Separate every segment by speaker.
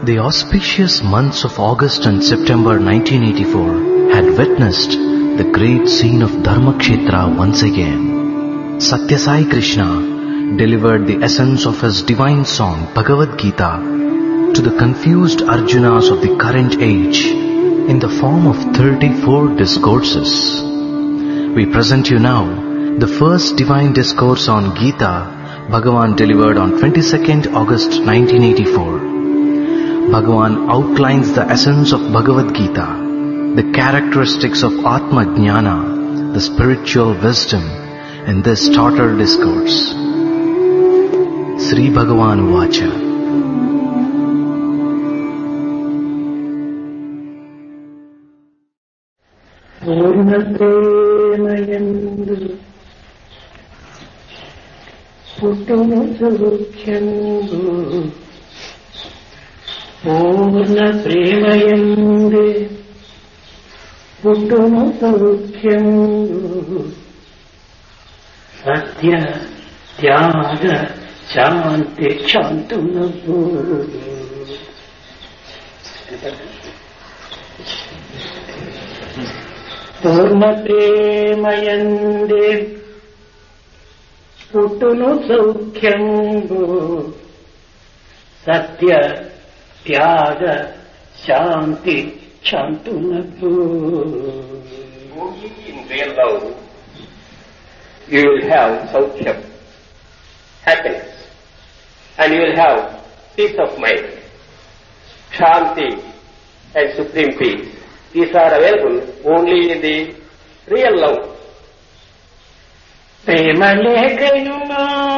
Speaker 1: The auspicious months of August and September 1984 had witnessed the great scene of Dharmakshetra once again. Satya Sai Krishna delivered the essence of his divine song Bhagavad Gita to the confused Arjunas of the current age in the form of 34 discourses. We present you now the first divine discourse on Gita Bhagavan delivered on 22nd August 1984. Bhagavan outlines the essence of Bhagavad Gita, the characteristics of Atma Jnana, the spiritual wisdom in this starter discourse. Sri Bhagavan Vacha.
Speaker 2: పూర్ణప్రేమయందు పుట్టును సౌఖ్యందు Purna ప్రేమయందు పుట్టును సౌఖ్యందు Satya Tyaga Shanti శాంతునకు Purna ప్రేమయందే పుట్టును సౌఖ్యంబు Satya Tyaga Shanti శాంతునకు.
Speaker 3: Only in real love you will have saukyam, happiness, and you will have peace of mind, shanti and supreme peace. These are available only in the real love.
Speaker 2: ప్రేమ లేకయునా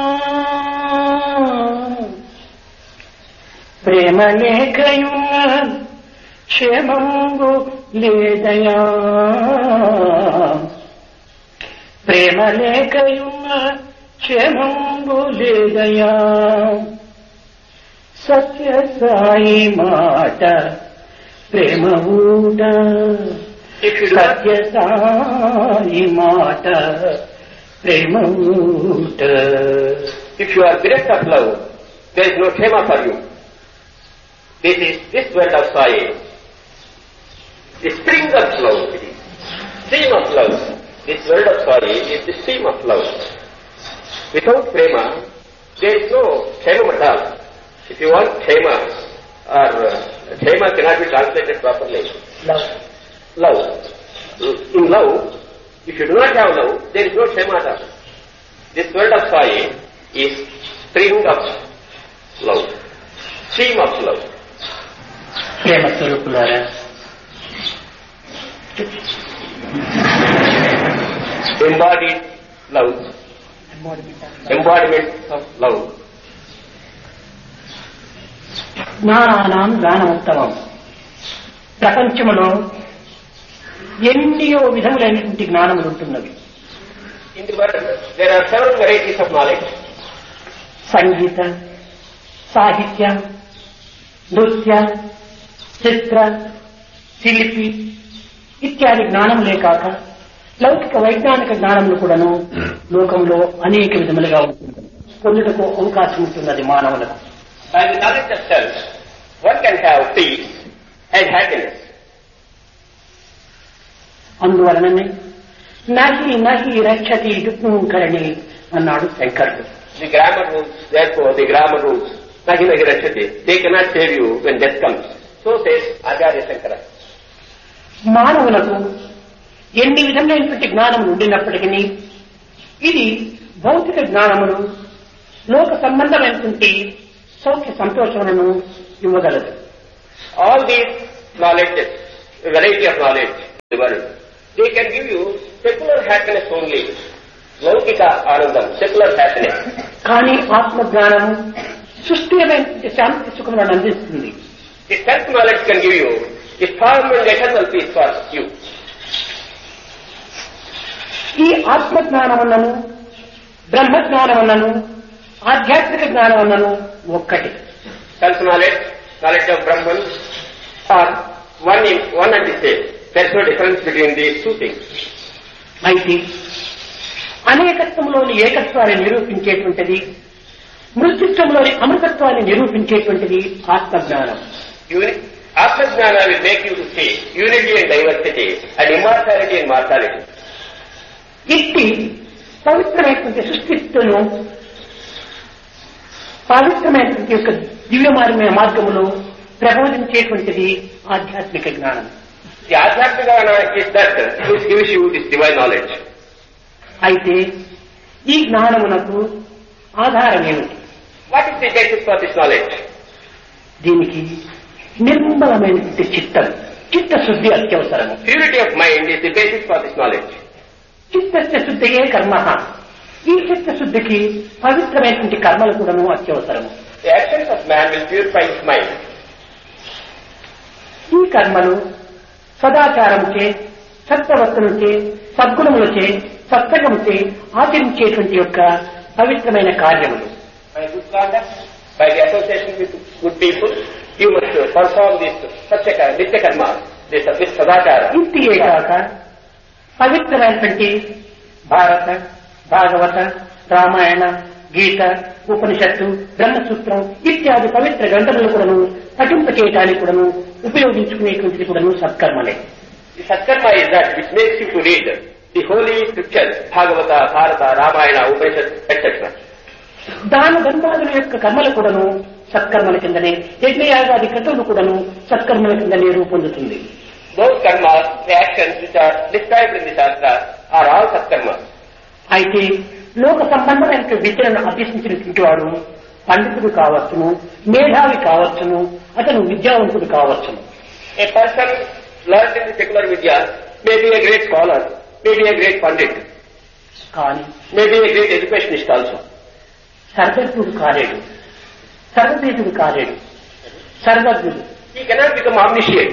Speaker 2: ప్రేమ లేకయునా క్షేమంబు లేదయా ప్రేమ లేకయునా క్షేమంబు లేదయా సత్య సాయి మాట ప్రేమ ఊట సత్య సాయి మాట ప్రేమ ఊట.
Speaker 3: If you are bereft of love, there is no Kshema for you. This word of Sai, the spring of love, it is stream of love. This word of Sai is the stream of love. Without Prema, there is no Kshema at all. If you want Kshema, or Kshema cannot be translated properly.
Speaker 2: Love.
Speaker 3: Love. In love, if you do not have love, there is no Kshema at all. This word of Sai is spring of love, stream of love.
Speaker 2: ప్రేమ స్వరూపులారా,
Speaker 3: embodied love, embodiment of love.
Speaker 2: జ్ఞానానాం జ్ఞానముత్తమం. ప్రపంచంలో ఎన్నో విధములైనటువంటి జ్ఞానములు ఉంటున్నవి.
Speaker 3: In the world, there are several varieties of knowledge.
Speaker 2: సంగీత, సాహిత్య, నృత్య, చిత్ర, శిల్పి ఇత్యాది జ్ఞానములే కాక లౌకిక వైజ్ఞానిక జ్ఞానములు కూడాను లోకంలో అనేక విధములుగా ఉంటుంది. పొందుటకు అవకాశం ఉంటున్నది మానవులకు.
Speaker 3: By the knowledge of self, one can have peace and happiness.
Speaker 2: అందువలననే నహి నహి రక్షతి దుఃఖకరణి అన్నాడు శంకరుడు.
Speaker 3: The grammar rules, therefore, the grammar rules, nahi nahi rachati, they cannot save you when death comes. So says Acharya Shankara.
Speaker 2: మానవులకు ఎన్ని విధములైనటువంటి జ్ఞానములు ఉండినప్పటికీ ఇది భౌతిక జ్ఞానములు లోక సంబంధమైనటువంటి సౌఖ్య సంతోషములను ఇవ్వగలదు.
Speaker 3: All these knowledges, a variety of knowledge in the world, they can give you secular happiness only. Laukika anandam, secular happiness.
Speaker 2: కానీ ఆత్మజ్ఞానము సుస్థిరమైనటువంటి శాంతి సుఖములను అందిస్తుంది.
Speaker 3: The self-knowledge can give you a firm and eternal peace for you.
Speaker 2: ఈ ఆత్మజ్ఞానములను బ్రహ్మజ్ఞానములను ఆధ్యాత్మిక జ్ఞానములను ఒక్కటి.
Speaker 3: Self-knowledge, knowledge of Brahman are one and the same. There is no difference between these two things.
Speaker 2: అయితే అనేకత్వంలోని ఏకత్వాన్ని నిరూపించేటువంటిది, మృత్యుత్వంలోని అమృతత్వాన్ని నిరూపించేటువంటిది ఆత్మజ్ఞానం.
Speaker 3: Atma-jnana will make you to see unity and diversity and immortality and mortality.
Speaker 2: ఇట్టి పవిత్రమైనటువంటి సృష్టిత్తును పవిత్రమైనటువంటి యొక్క దివ్యమార్గమైన మార్గములో ప్రబోధించేటువంటిది ఆధ్యాత్మిక జ్ఞానం.
Speaker 3: The Adhyatmika Jnana is that which gives you this divine knowledge.
Speaker 2: అయితే ఈ జ్ఞానమునకు ఆధారం ఏమిటి?
Speaker 3: What is the basis for this knowledge?
Speaker 2: దీనికి నిర్మలమైనటువంటి చిత్తశుద్ధి అత్యవసరము.
Speaker 3: Purity of mind is the basis for this knowledge.
Speaker 2: చిత్తస్య శుద్ధియే కర్మ. ఈ చిత్తశుద్ధికి పవిత్రమైనటువంటి కర్మలు కూడాను అత్యవసరము.
Speaker 3: The actions of man will purify his mind.
Speaker 2: ఈ కర్మలు సదాచారముచే, సత్ప్రవర్తనచే, సద్గుణములచే, సత్సంగముచే ఆచరించేటువంటి యొక్క పవిత్రమైన కార్యములు.
Speaker 3: By good conduct, by the association with good people, you must perform this nitya karma, this sadachara.
Speaker 2: ఇంటియే కాక పవిత్రమైనటువంటి భారత, భాగవత, రామాయణ, గీత, ఉపనిషత్తు, బ్రహ్మసూత్రం ఇత్యాది పవిత్ర గ్రంథములు కూడాను పఠింపచేయటానికి కూడాను ఉపయోగించుకునేటువంటిది కూడాను సత్కర్మలే.
Speaker 3: The satkarma is that which makes you to read the holy scriptures, Bhagavata, Bharata, Ramayana, Upanishad, etc.
Speaker 2: దాన ధర్మాదుల యొక్క కర్మలు కూడాను సత్కర్మల కిందనే, యజ్ఞయాగాది క్రతువులు కూడాను సత్కర్మల కిందనే రూపొందుతుంది.
Speaker 3: Those karmas, the actions which are described in the Shastra are all satkarmas.
Speaker 2: అయితే లోక సంబంధమైన విద్యలను అభ్యసించినటువంటి వాడు పండితుడు కావచ్చును, మేధావి కావచ్చును, అతను విద్యావంతుడు కావచ్చును.
Speaker 3: A person learned in the secular vidya may be a great scholar, may be a great pandit,
Speaker 2: కానీ
Speaker 3: may be a great educationist also.
Speaker 2: సర్వజ్ఞుడు కాలేడు, సర్వదేశుడు కాలేడు, సర్వజ్ఞుడు.
Speaker 3: He cannot become omniscient.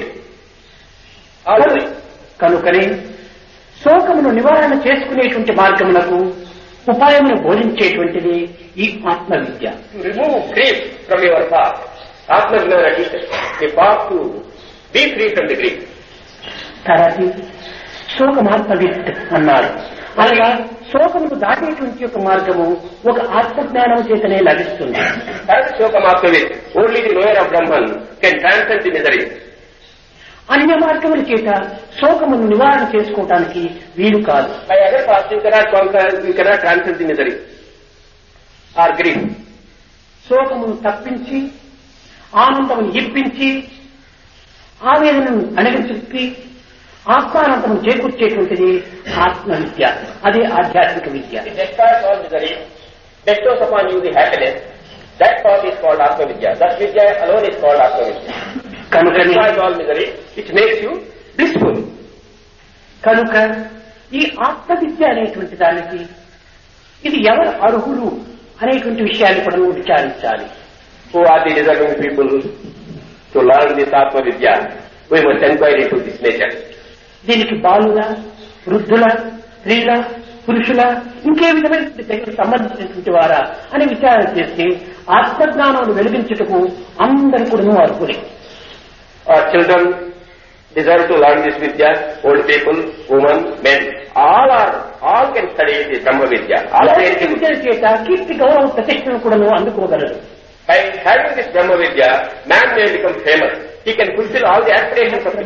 Speaker 2: కనుకనే శోకమును నివారణ చేసుకునేటువంటి మార్గమునకు ఉపాయమును బోధించేటువంటిది ఈ ఆత్మ విద్య.
Speaker 3: To remove grief from your path, Atma-jnana teaches the path to be free from the grief.
Speaker 2: తర్వాత శోకమాత్మవిత్ అన్నారు. అనగా శోకమును దాటేటువంటి యొక్క మార్గము ఒక ఆత్మజ్ఞానం చేతనే లభిస్తుంది.
Speaker 3: That is Shokamatmavit. Only the knower of Brahman can transcend the misery.
Speaker 2: అన్య మార్గముల చేత శోకమును నివారణ చేసుకోవటానికి వీలు కాదు.
Speaker 3: By other paths you cannot conquer, you cannot transcend the misery or grief.
Speaker 2: శోకమును తప్పించి ఆనందమును ఇప్పించి ఆవేదనను అణగచెప్పి ఆత్మానందమును చేకూర్చేటువంటిది ఆత్మ విద్య. అదే ఆధ్యాత్మిక విద్య.
Speaker 3: It destroys all misery, bestows upon you the happiness. That path is called Atma Vidya. That Vidya alone is called Atma Vidya.
Speaker 2: కనుకనే
Speaker 3: Destroys all misery, which makes you blissful.
Speaker 2: కనుక ఈ ఆత్మ విద్య అనేటువంటి దానికి ఇది ఎవరు అర్హులు అనేటువంటి విషయాన్ని కూడా విచారించాలి.
Speaker 3: Who are the deserving people to learn this Atma Vidya? We must inquire into this nature.
Speaker 2: దీనికి బాలుల, వృద్ధుల, స్త్రీల, పురుషుల, ఇంకే విధమైన సంబంధించినటువంటి వారా అని విచారణ చేస్తే ఆత్మజ్ఞానం వెలిగించుటకు అందరూ కూడా అర్హులే.
Speaker 3: Children deserve to learn this Vidya, old people, women, men, all can study the Brahma Vidya. All
Speaker 2: విద్య చేత కీర్తి గౌరవ ప్రతిష్టను కూడా అందుకోగలరు.
Speaker 3: By having this Brahma Vidya, man may become famous. He can fulfill all the aspirations of him.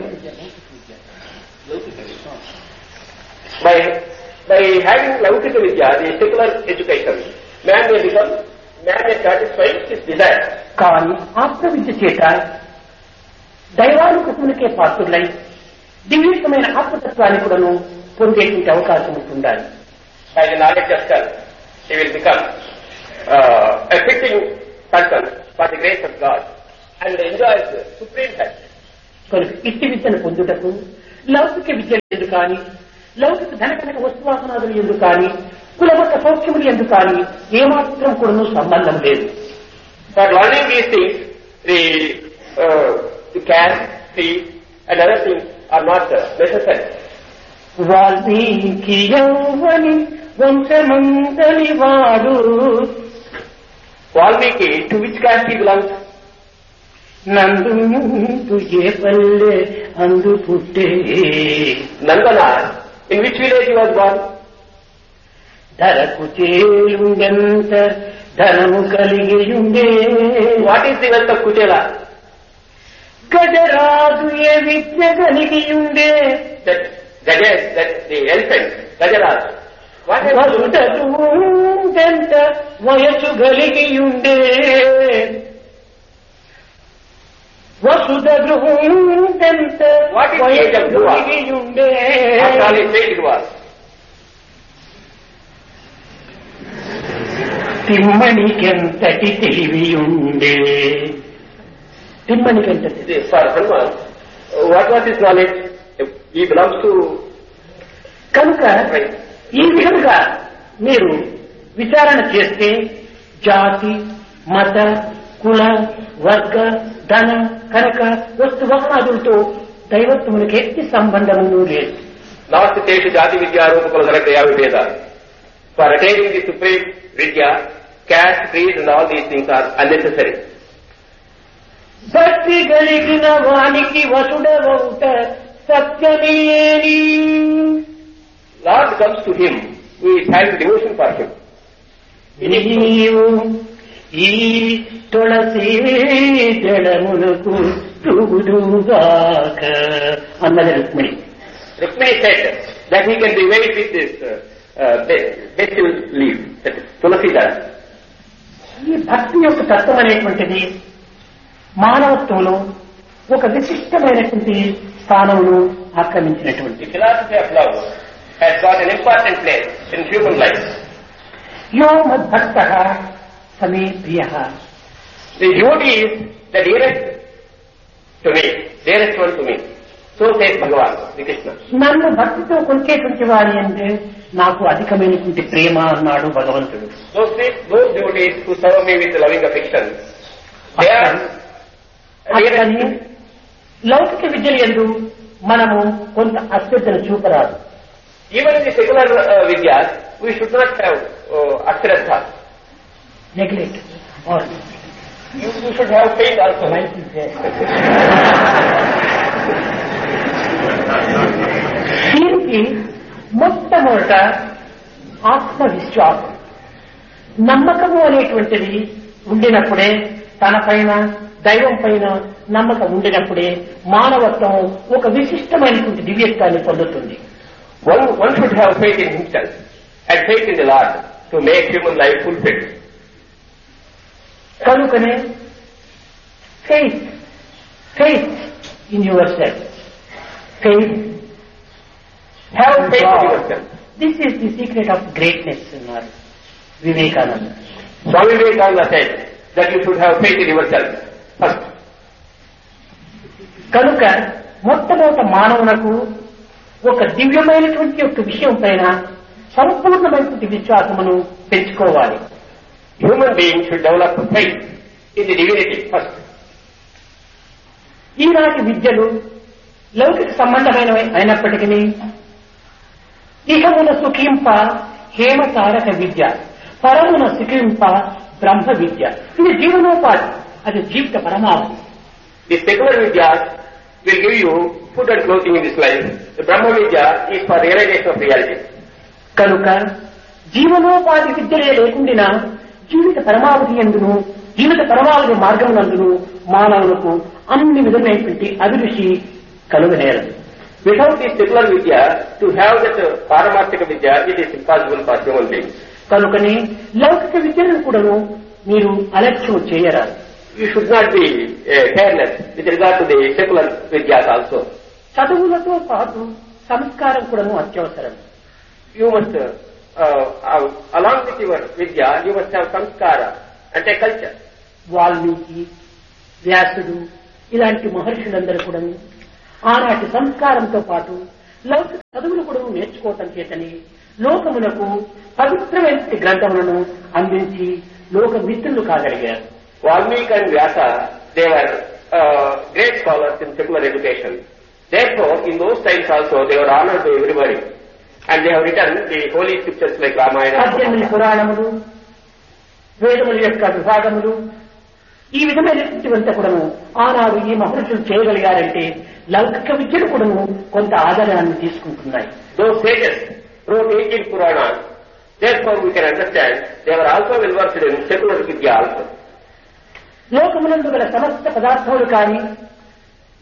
Speaker 3: By having Laukika Vidya, the secular education, man may satisfy his desire.
Speaker 2: కానీ ఆత్మ విద్య చేత దైవానుకృతులకే పాత్రులై దివ్యమైన ఆత్మతత్వాన్ని కూడాను పొందేటువంటి అవకాశం ఉంటుండాలి.
Speaker 3: By the knowledge of self, he will become a fitting person for the grace of God and enjoys the supreme happiness.
Speaker 2: కనుక ఇట్టి విద్యను పొందుటకు లౌకిక విద్య ఎందుకు కానీ, లౌకిక ధనకనక వస్తువాసనాదులు ఎందుకు కానీ, కులమత సౌఖ్యములు ఎందుకు కానీ ఏమాత్రం కూడా సంబంధం లేదు.
Speaker 3: For learning these things, the caste, creed and other things are not necessary.
Speaker 2: Valmiki యౌవని వంశమంతని వాడు.
Speaker 3: Valmiki, to which caste he belongs?
Speaker 2: నందు ఏ పల్లె అందు పుట్టే.
Speaker 3: Nandana, in which village he was born?
Speaker 2: ధరకు చేయుండెంత ధనము కలిగి ఉండే.
Speaker 3: What is the wealth of Kuchela?
Speaker 2: Gajaraju ఏ విద్య కలిగి ఉండే
Speaker 3: the elephant, Gajaraj.
Speaker 2: వసుదూంటెంత వయసు కలిగి ఉండే వసుదూంటెంత వయసు కలిగి ఉండే తిమ్మనికెంతటి తెలివి ఉండే తిమ్మనికెంతటి
Speaker 3: What was his knowledge? He belongs to...
Speaker 2: కనుక ఈ విధంగా మీరు విచారణ చేస్తే జాతి మత కుల వర్గ ధన కనుక వస్తు వస్త్రాదులతో దైవత్వమునికి ఎట్టి సంబంధము లేదు.
Speaker 3: నాస్తి తేషు జాతి విద్యారూపకుల ధనక్రియా విభేద. For attaining the supreme vidya, caste, creed and all these things are unnecessary.
Speaker 2: భక్తి కలిగిన వానికి వసుడవౌట సత్యమేని.
Speaker 3: Lord comes to him who is having devotion for him.
Speaker 2: నీవు ఈ తులసి జడములకు తూగుదుగాక అన్నది Rukmini.
Speaker 3: Rukmini said that he can be weighed with this vegetable leaf, that is tulasi dal.
Speaker 2: ఈ భక్తి యొక్క తత్వం అనేటువంటిది మానవత్వంలో ఒక విశిష్టమైనటువంటి స్థానమును ఆక్రమించినటువంటి.
Speaker 3: The philosophy of love has got an important place in human life.
Speaker 2: యో మద్భక్తః సమే ప్రియః.
Speaker 3: The devotee is the dearest to me, dearest one to me. So says Bhagavan, Sri Krishna.
Speaker 2: నన్ను భక్తితో కొలిచేటువంటి వారి అంటే నాకు అధికమైనటువంటి ప్రేమ అన్నాడు భగవంతుడు.
Speaker 3: Those devotees who serve me with loving affection, they are
Speaker 2: అట్లని లౌకిక విద్యలు యందు మనము కొంత అశ్రద్ధను చూపరాదు.
Speaker 3: even in the secular vidyas, we should not have ashraddha.
Speaker 2: Neglect are
Speaker 3: You should have faith also.
Speaker 2: దీనికి మొట్టమొదట ఆత్మవిశ్వాసం నమ్మకము అనేటువంటిది ఉండినప్పుడే తన పైన దైవం పైన నమ్మకం ఉండినప్పుడే మానవత్వం ఒక విశిష్టమైనటువంటి దివ్యత్వాన్ని పొందుతుంది.
Speaker 3: One should have faith in himself and faith in the Lord to make human life fulfilled.
Speaker 2: కనుకనే faith in yourself.
Speaker 3: Have faith in yourself.
Speaker 2: This is the secret of greatness అన్నారు Vivekananda.
Speaker 3: Swami Vivekananda said that you should have faith in yourself first.
Speaker 2: కనుక మొట్టమొదట మానవునకు ఒక దివ్యమైనటువంటి యొక్క విషయం పైన సంపూర్ణమైనటువంటి విశ్వాసమును పెంచుకోవాలి.
Speaker 3: Human beings should develop faith in the divinity first.
Speaker 2: ఈనాటి విద్యలు లౌకిక సంబంధమైనవి అయినప్పటికీ ఇహమున సుఖింప హేమతారక విద్య, పరమున సుఖింప బ్రహ్మ విద్య. ఇది జీవనోపాధి, అది జీవిత పరమావధి.
Speaker 3: The secular vidyas will give you food and clothing in this life. The Brahma Vidya is for realization of reality.
Speaker 2: కనుక జీవనోపాధి విద్యలే లేకుండా జీవిత పరమావధి ఎందును జీవిత పరమావధి మార్గం నందును మానవులకు అన్ని విధమైనటువంటి అభిరుచి కలుగనేరదు.
Speaker 3: Without this secular vidya, to have that paramarthika vidya, it is impossible for human beings.
Speaker 2: కనుకనే లౌకిక విద్యలను కూడాను మీరు అలక్ష్యం చేయరాదు.
Speaker 3: You should not be careless with regard to the secular vidyas also.
Speaker 2: చదువులతో పాటు సంస్కారం కూడాను అత్యవసరం.
Speaker 3: You must, along with your vidya, you must have samskara and a culture.
Speaker 2: Valmiki, వ్యాసుడు ఇలాంటి మహర్షులందరూ కూడా ఆనాటి సంస్కారంతో పాటు లౌకిక చదువులు కూడా నేర్చుకోవటం చేతని లోకమునకు పవిత్రమైన గ్రంథములను అందించి లోక మిత్రులు కాగలిగారు.
Speaker 3: Valmiki and Vyasa, they were great scholars in secular education. Therefore, in those times also, they were honored by everybody. And they have written the holy scriptures like Ramayana.
Speaker 2: 18 పురాణములు, వేదముల యొక్క విభాగములు, ఈ విధమైనటువంటి కూడాను ఆనాడు ఈ మహర్షులు చేయగలిగారంటే లౌకిక విద్యలు కూడాను కొంత ఆధారాన్ని తీసుకుంటున్నాయి.
Speaker 3: Those sages wrote 18 Puranas. Therefore, we can understand they were also well versed in secular vidya also.
Speaker 2: లోకమునందు గల సమస్త పదార్థములు కానీ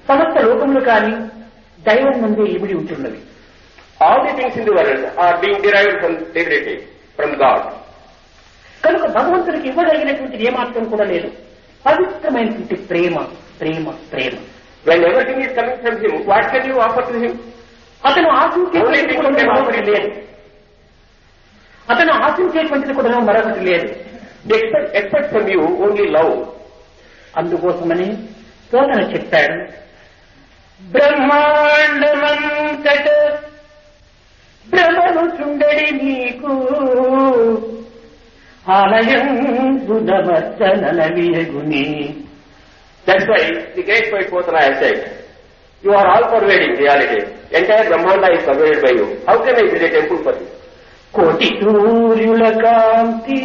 Speaker 2: సమస్త లోకములు కానీ దైవం నుండి ఇమిడి ఉంటున్నవి.
Speaker 3: All the things in the world are being derived from divinity, from God.
Speaker 2: కనుక భగవంతుడికి ఇవ్వదగినటువంటి ఏమాత్రం కూడా లేదు. పవిత్రమైనటువంటి ప్రేమ ప్రేమ ప్రేమ.
Speaker 3: When everything is coming from Him, what can you offer to Him?
Speaker 2: అతను ఆశించేటువంటిది కూడా మరొకటి లేదు. అతను ఆశించేటువంటిది కూడా మరొకటి లేదు.
Speaker 3: They expect from you only love.
Speaker 2: అందుకోసమని పోతన చెప్పాడు, బ్రహ్మాండమంతట భ్రమను చుండడి నీకు ఆలయం గుణవర్ధనలవియగుని.
Speaker 3: That's why the great poet Potana has said, you are all pervading reality. Entire Brahmanda is pervaded by you. How can I build a temple for you?
Speaker 2: కోటి సూర్యుల కాంతి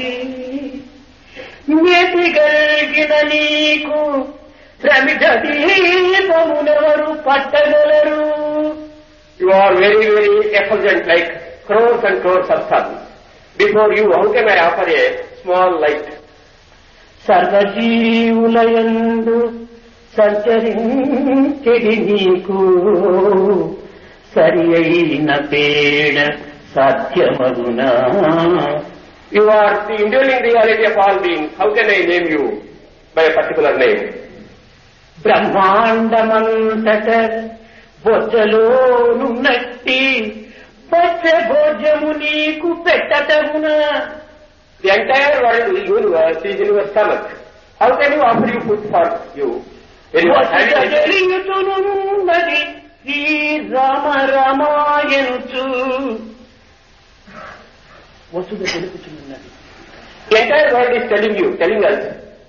Speaker 2: మెతిగలిగిన నీకు ప్రమిద దీపమునెవరు పట్టగలరు.
Speaker 3: You are very, very effulgent like crores and crores of suns. Before you, how can I offer a small light?
Speaker 2: సర్వజీవులయందు సంచరించెడి నీకు సరి అయిన పేడ సాధ్యమగునా.
Speaker 3: You are the indwelling reality of all beings. How can I name you by a particular name?
Speaker 2: బ్రహ్మాండమంతట బొజ్జలోనున్నట్టి బొజ్జ భోజము నీకు పెట్టటమునా.
Speaker 3: The entire world, the universe, is in your stomach. How can you offer you food for you?
Speaker 2: తెలియచునున్నది Shri Rama రామాయణుచు Vasudha తెలుపుచున్నది.
Speaker 3: The entire world is telling us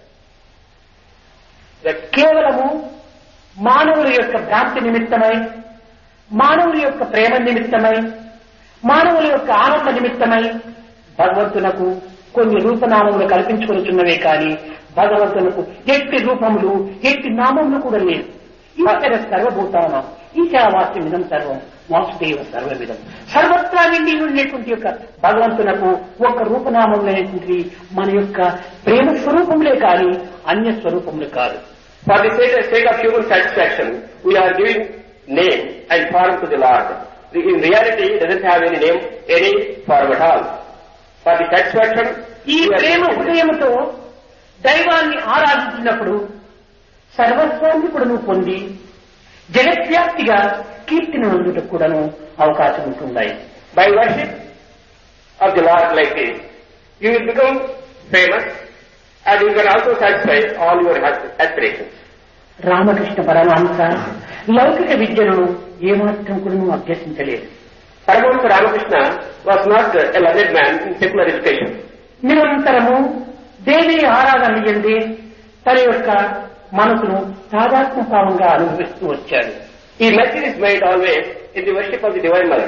Speaker 3: that
Speaker 2: కేవలము మానవుల యొక్క భ్రాంతి నిమిత్తమై, మానవుల యొక్క ప్రేమ నిమిత్తమై, మానవుల యొక్క ఆనంద నిమిత్తమై భగవంతునకు కొన్ని రూపనామములు కల్పించుకొనిచున్నవే కానీ భగవంతునకు ఎట్టి రూపములు ఎట్టి నామములు కూడా లేదు. ఈశ్వర సర్వభూతానం ఈశావాస్యమిదం సర్వం వాసుదేవ సర్వవిధం. సర్వత్రా నిండి ఉండేటువంటి యొక్క భగవంతునకు ఒక రూపనామం అనేటువంటి మన యొక్క ప్రేమ స్వరూపములే కానీ అన్య స్వరూపములు కాదు.
Speaker 3: for the sake of human satisfaction, we are giving name and form to the Lord. In reality, it doesn't have any name, any form at all. For the satisfaction,
Speaker 2: ఈ ప్రేమ హృదయముతో దైవాన్ని ఆరాధించినప్పుడు సర్వస్వాన్ని కూడా నువ్వు పొంది జగద్వ్యాప్తిగా కీర్తిని పొందుటకు కూడాను అవకాశం ఉంటున్నాయి.
Speaker 3: By worship of the Lord like this, you will become famous and you can also satisfy all your aspirations.
Speaker 2: Ramakrishna Paramahamsa లౌకిక విద్యను ఏమాత్రం కూడా నువ్వు అభ్యసించలేదు.
Speaker 3: Paramahansa Ramakrishna was not a learned man in secular education.
Speaker 2: నిరంతరము దేవి ఆరాధన ఎందే తన యొక్క మనసును సాధాత్మభావంగా అనుభవిస్తూ వచ్చాడు.
Speaker 3: He met his mind always in the worship of the Divine Mother.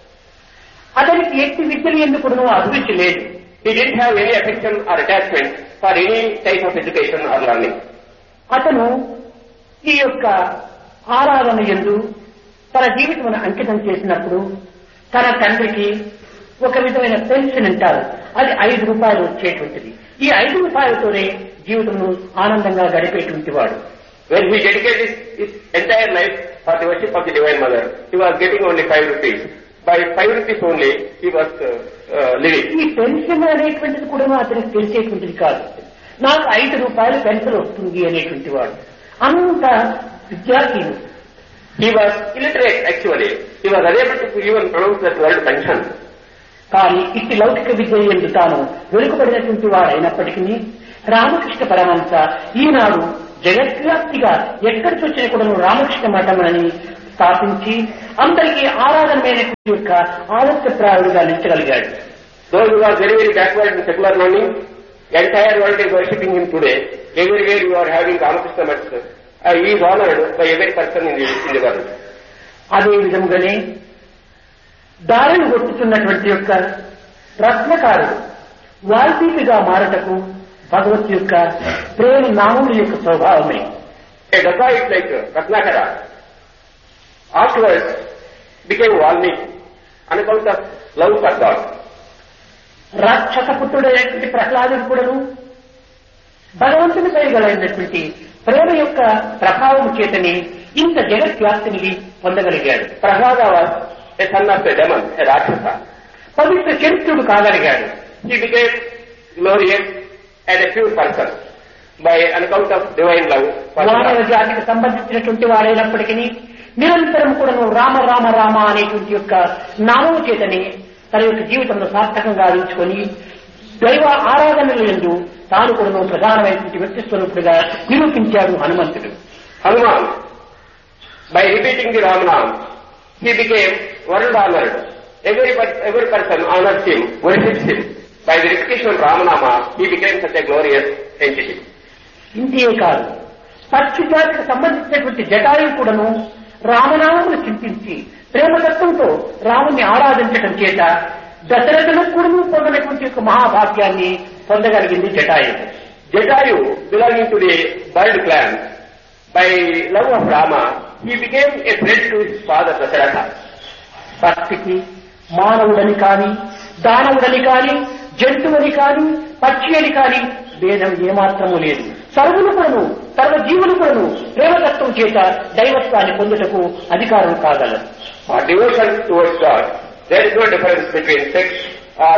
Speaker 2: అతనికి ఎట్టి విద్యలు ఎందుకు అభిరుచి లేదు.
Speaker 3: He didn't have any affection or attachment for any type of education or learning.
Speaker 2: అతను ఈ యొక్క ఆరాధన యందు తన జీవితమును అంకితం చేసినప్పుడు తన తండ్రికి ఒక విధమైన పెన్షన్ అంటారు, అది 5 రూపాయలు వచ్చేటువంటిది. ఈ 5 రూపాయలతోనే జీవితంలో ఆనందంగా గడిపేటువంటి వాడు.
Speaker 3: When he dedicated his entire life for the worship of the Divine Mother, he was getting only 5 rupees. By 5 rupees only, he was living.
Speaker 2: ఈ పెన్షన్ అనేటువంటిది కూడా అతనికి తెలిసేటువంటిది కాదు. నాకు 5 రూపాయలు పెన్షన్ వస్తుంది అనేటువంటి వాడు అంత విద్యార్థి.
Speaker 3: He was illiterate actually. He was unable to even pronounce that word pension.
Speaker 2: కానీ ఇట్టి లౌకిక విద్య ఎందు తాను వెనుకబడినటువంటి వాడైనప్పటికీ రామకృష్ణ పరమహంస ఈనాడు జగద్వ్యాప్తిగా ఎక్కడికి వచ్చిన కూడా రామకృష్ణ మఠమని స్థాపించి అందరికీ ఆరాధనమైనటువంటి యొక్క ఆదర్శప్రాయుడుగా నిలిచగలిగాడు.
Speaker 3: Though he was very, very backward in secular learning, the entire world is worshipping him today. Everywhere you are having Ramakrishna Maths. He is honored by every person in the world.
Speaker 2: అదే విధంగానే దారిని కొట్టుతున్నటువంటి యొక్క రత్నకారుడు వాల్మీకిగా మారటకు భగవత్ యొక్క ప్రేమ నామముల యొక్క స్వభావమే.
Speaker 3: A dacoit like Ratnakara afterwards became Valmiki on account of love for God.
Speaker 2: రాక్షస పుత్రుడైనటువంటి ప్రహ్లాదుడు కూడాను భగవంతునిపై గలైనటువంటి ప్రేమ యొక్క ప్రభావం చేతని ఇంత జగద్వ్యాప్తిని పొందగలిగాడు.
Speaker 3: Prahlada was a son of a demon, a Rakshasa.
Speaker 2: Pavitra చరిత్రుడు కాగలిగాడు.
Speaker 3: He became glorious and a pure person by an account of divine love.
Speaker 2: మానవ జాతికి సంబంధించినటువంటి వాడైనప్పటికీ నిరంతరం కూడా రామ రామ రామ అనేటువంటి యొక్క నామము చేతని తన యొక్క జీవితంలో సార్థకంగా ఆలోచుకొని దైవ ఆరాధనలు ఎందు తాను కూడా ప్రధానమైనటువంటి వ్యక్తి స్వరూపుడుగా నిరూపించాడు హనుమంతుడు.
Speaker 3: Hanuman, by repeating the Ram Nam, he became world honored. Every person honors him, worships him. By the repetition of Ramanama, he became such a glorious entity.
Speaker 2: ఇంతే కాదు, పక్షి జాతికి సంబంధించినటువంటి జటాయువు కూడాను రామనామమును చింతించి ప్రేమతత్వంతో రాముని ఆరాధించడం చేత దశరథులకు కూడా పొందినటువంటి యొక్క మహాభాగ్యాన్ని పొందగలిగింది Jatayu.
Speaker 3: Jatayu, belonging to the bird clan, by love of Rama, he became a friend to his father Dasharatha.
Speaker 2: భక్తికి మానవుడని కాని దానవుడని కాని జంతువుని కాని పక్షి అని కాని భేదం ఏమాత్రము లేదు. సర్వులు కూడాను సర్వ జీవులు కూడాను ప్రేమతత్వం చేత దైవత్వాన్ని పొందుటకు అధికారం కాగలరు.
Speaker 3: For devotion towards God, there is no difference between sex or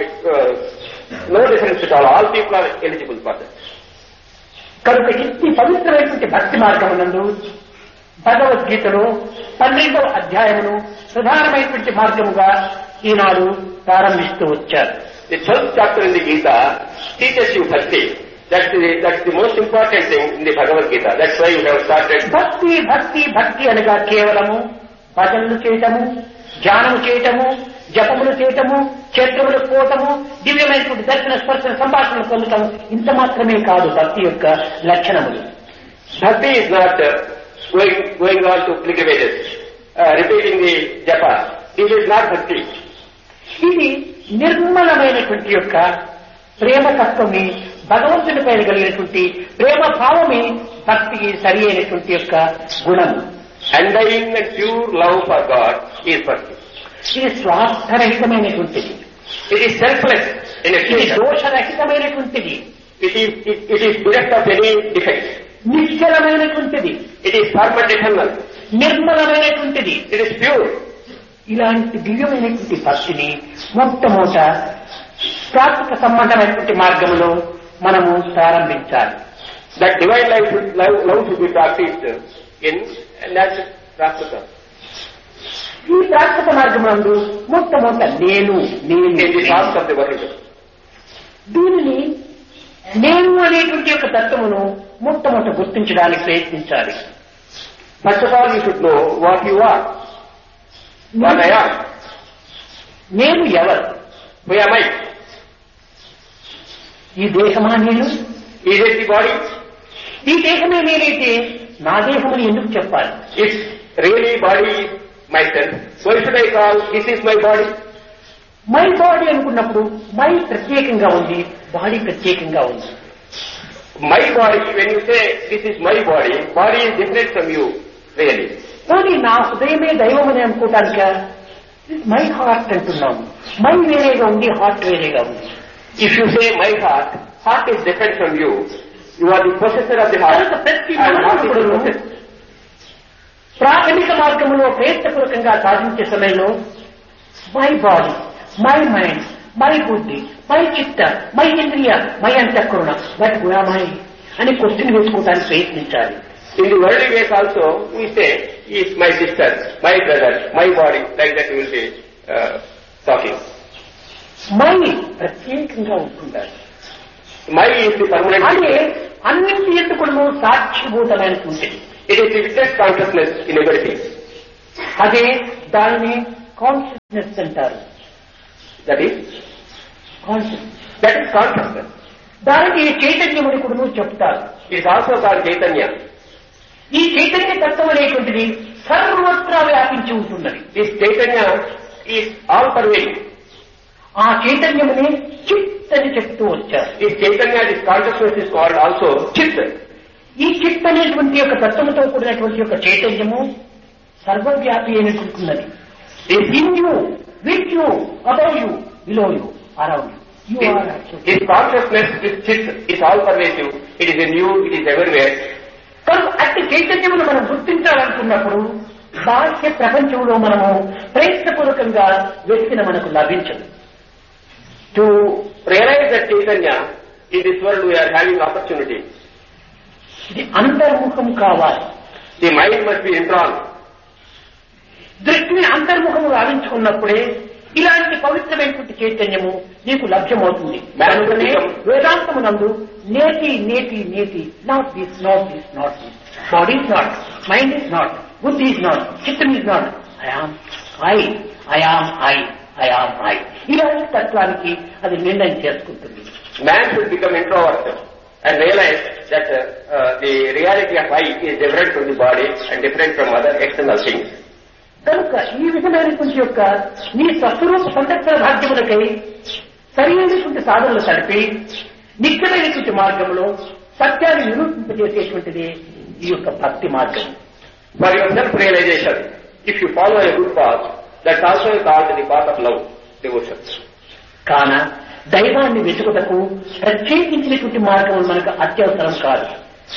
Speaker 3: no difference at all. All people are eligible for that.
Speaker 2: కనుక ఈ పవిత్రమైనటువంటి భక్తి మార్గమునందు భగవద్గీతలో 12వ అధ్యాయమును ప్రధానమైనటువంటి మార్గముగా ఈనాడు ప్రారంభిస్తూ వచ్చారు.
Speaker 3: The 12th chapter in the Gita teaches you bhakti. That's the most important thing in the Bhagavad Gita. That's why you have started.
Speaker 2: భక్తి భక్తి భక్తి అనగా కేవలము భజనలు చేయటము, ధ్యానము చేయటము, జపములు చేయటము, క్షేత్రములకు పోవటము, దివ్యమైనటువంటి దర్శన స్పర్శన సంభాషణలు పొందటం ఇంత మాత్రమే కాదు భక్తి యొక్క లక్షణములు.
Speaker 3: Bhakti is not going on to pilgrimages, repeating the japa. It is not bhakti.
Speaker 2: ఇది నిర్మలమైనటువంటి యొక్క ప్రేమతత్వమే భగవంతుని పైన కలిగినటువంటి ప్రేమ భావమే భక్తికి సరి అయినటువంటి యొక్క గుణము.
Speaker 3: Undying and pure love for God is bhakti.
Speaker 2: ఇది స్వార్థరహితమైనటువంటిది.
Speaker 3: It is selfless in
Speaker 2: ఇది
Speaker 3: expression.
Speaker 2: దోషరహితమైనటువంటిది.
Speaker 3: It is bereft of any defect.
Speaker 2: నిశ్చలమైనటువంటిది.
Speaker 3: It is firm and eternal.
Speaker 2: నిర్మలమైనటువంటిది.
Speaker 3: It is pure.
Speaker 2: ఇలాంటి దివ్యమైనటువంటి భక్తిని మొట్టమొదట ప్రాకృతిక సంబంధమైనటువంటి మార్గంలో మనము ప్రారంభించాలి.
Speaker 3: That divine love should be practiced in natural practice.
Speaker 2: ఈ ప్రాకృతిక మార్గంలో మొట్టమొదట నేను
Speaker 3: In the path of the world.
Speaker 2: దీనిని నేను అనేటువంటి యొక్క తత్వమును మొట్టమొదట గుర్తించడానికి ప్రయత్నించాలి.
Speaker 3: First of all, you should know what you are. What I am.
Speaker 2: నేను ఎవరు?
Speaker 3: Who am I?
Speaker 2: ఈ దేహమా నేను?
Speaker 3: Is it the body?
Speaker 2: ఈ దేహమే నేనైతే నా దేహమని ఎందుకు చెప్పాలి?
Speaker 3: If really body is myself, why should I call this is my body?
Speaker 2: My body అనుకున్నప్పుడు మై ప్రత్యేకంగా ఉంది, బాడీ ప్రత్యేకంగా ఉంది.
Speaker 3: My body, when you say this is my body is different from you, really.
Speaker 2: కానీ నా హృదయమే దైవం అని అనుకోవటానిక మై హార్ట్ అంటున్నాము. మై వేరేగా ఉంది, హార్ట్ వేరేగా ఉంది.
Speaker 3: If you say my heart is different from you. You are the possessor of the heart.
Speaker 2: కనుక ప్రతి
Speaker 3: And heart is the
Speaker 2: మానవుడు
Speaker 3: possessor.
Speaker 2: ప్రాథమిక మార్గంలో ప్రయత్నపూర్వకంగా సాధించే సమయంలో my body, my mind, my బుద్ధి, మై చిత్త, మై ఇంద్రియ, మై అంతఃకరణ, బట్ గుణమై అని క్వశ్చన్ వేసుకోవడానికి ప్రయత్నించాలి.
Speaker 3: In the worldly ways also, we say, he is my sister, my brother, my body, like that we will be talking.
Speaker 2: My ప్రత్యేకంగా ఉంటుండాలి.
Speaker 3: My is the permanent.
Speaker 2: అదే అన్నింటి ఎందుకు సాక్షిభూతమైనటువంటిది.
Speaker 3: It is the witness consciousness in everything.
Speaker 2: అదే దానిని consciousness అంటారు.
Speaker 3: That is consciousness.
Speaker 2: దానికి చైతన్యముని కూడా చెప్తారు.
Speaker 3: It is also called Chaitanya.
Speaker 2: ఈ చైతన్య తత్వం అనేటువంటిది సర్వత్రా వ్యాపించి ఉంటున్నది.
Speaker 3: This Chaitanya is all pervading.
Speaker 2: ఆ చైతన్యముని చిత్ అని చెప్తూ వచ్చారు.
Speaker 3: This Chaitanya, this consciousness is called also Chit.
Speaker 2: ఈ చిత్ అనేటువంటి యొక్క తత్వముతో కూడినటువంటి యొక్క చైతన్యము సర్వవ్యాపి అయినటువంటిది. In you, with you, above you, below you, around you.
Speaker 3: His consciousness, this Chit, is all pervasive. It is in you, it is everywhere.
Speaker 2: కనుక అట్టి చైతన్యమును మనం గుర్తించాలంటే అనుకున్నప్పుడు బాహ్య ప్రపంచంలో మనము ప్రయత్నపూర్వకంగా వెతికిన మనకు లభించదు.
Speaker 3: To realize that Chaitanya, in this world we are having opportunity.
Speaker 2: ఇది అంతర్ముఖం కావాలి.
Speaker 3: The mind must be indrawn.
Speaker 2: దృష్టిని అంతర్ముఖము గావించుకున్నప్పుడే ఇలాంటి పవిత్రమైనటువంటి చైతన్యము నీకు లభ్యమవుతుంది. కనుకనే వేదాంతమునందు నేతి నేతి నేతి, not this not this not this, body is not, mind is not, బుద్ధి ఇస్ నాట్, చిత్తం is not, I am I, I am I, I am I. ఇలాంటి తత్వానికి అది నిర్ణయం చేసుకుంటుంది.
Speaker 3: Man should become introvert and realize that the reality of I is different from the body and different from other external things.
Speaker 2: కనుక ఈ విధమైనటువంటి యొక్క నీ స్వస్వరూప సంతర్పణ భాగ్యములకై సరైనటువంటి సాధనలు సడిపి నిత్యమైనటువంటి మార్గంలో సత్యాన్ని నిరూపింపజేసేటువంటిది ఈ యొక్క భక్తి మార్గం.
Speaker 3: For your self-realization, if you follow a good path, that's also called the path of love, devotion.
Speaker 2: కాన దైవాన్ని వెతుకుటకు ప్రత్యేకించినటువంటి మార్గం మనకు అత్యవసరం కాదు.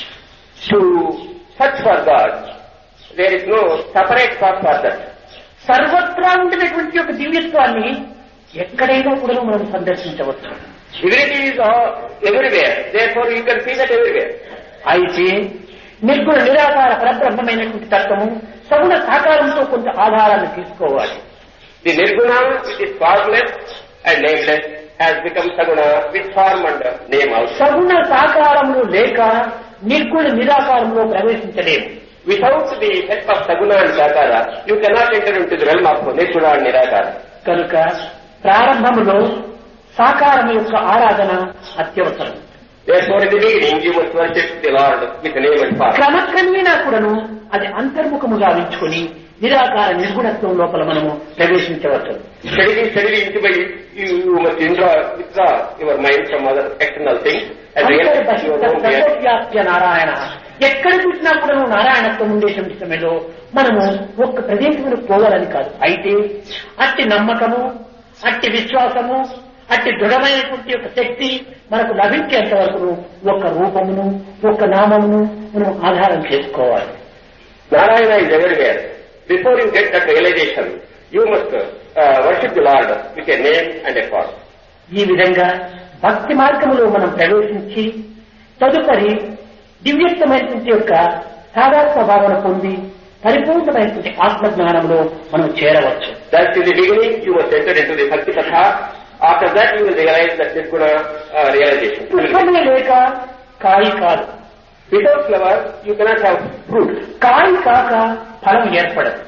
Speaker 3: To search for God, there is no separate path for that.
Speaker 2: సర్వత్రా ఉండినటువంటి యొక్క దివ్యత్వాన్ని ఎక్కడైనా కూడా మనం సందర్శించవచ్చు.
Speaker 3: Divinity is everywhere, therefore you can see that everywhere.
Speaker 2: అయితే నిర్గుణ నిరాకార పరబ్రహ్మమైనటువంటి తత్వము సగుణ సాకారంతో కొంత ఆధారాన్ని తీసుకోవాలి.
Speaker 3: The Nirguna, which is formless and nameless, has become Saguna with form and name also.
Speaker 2: సగుణ సాకారములు లేక నిర్గుణ నిరాకారంలో ప్రవేశించలేము.
Speaker 3: Without the help of Saguna and Sakara, you cannot enter into the realm of Nirguna and Nirakara.
Speaker 2: కనుక ప్రారంభములో సాకారం యొక్క ఆరాధన అత్యవసరం.
Speaker 3: Therefore, in the beginning, you must worship the Lord with the name and form.
Speaker 2: క్రమక్రమేణా కూడాను అది అంతర్ముఖముగా ఉంచుకొని నిరాకార నిర్గుణత్వం లోపల మనము ప్రవేశించవచ్చు.
Speaker 3: Steadily, you must withdraw your mind from other external things and realize your own reality.
Speaker 2: Narayana, ఎక్కడ చూసినా కూడా నారాయణత్వం ఉండే సమయంలో మనము ఒక్క ప్రదేశంలో పోవాలని కాదు. అయితే అట్టి నమ్మకము, అట్టి విశ్వాసము, అట్టి దృఢమైనటువంటి యొక్క శక్తి మనకు లభించేంత వరకు ఒక రూపమును, ఒక నామమును మనం ఆధారం చేసుకోవాలి.
Speaker 3: Narayana is everywhere. Before you get that realization, you must worship the Lord with a name and a form.
Speaker 2: ఈ విధంగా భక్తి మార్గంలో మనం ప్రవేశించి తదుపరి దివ్యత్వమైనటువంటి యొక్క సాధారణ భావన పొంది పరిపూర్ణమైనటువంటి ఆత్మజ్ఞానంలో మనం చేరవచ్చు.
Speaker 3: That in the beginning you must enter into the Bhakti Katha. After that you will realize that Nirguna realization.
Speaker 2: పుష్పమే లేక కాయి కాదు.
Speaker 3: Without flower you cannot have fruit.
Speaker 2: కాయి కాక ఫలం ఏర్పడదు.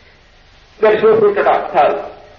Speaker 3: There is no fruit at all.